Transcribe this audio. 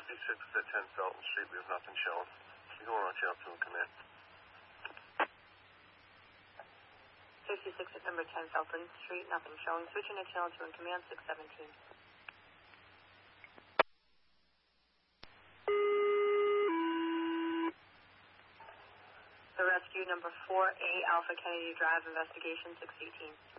56 at 10 Felton Street. We have nothing shown. You're going on channel 2 and command. 56 at number 10 Felton Street, nothing showing. Switching to channel 2 and command 617. The rescue number 4A Alpha Kennedy Drive, investigation 618.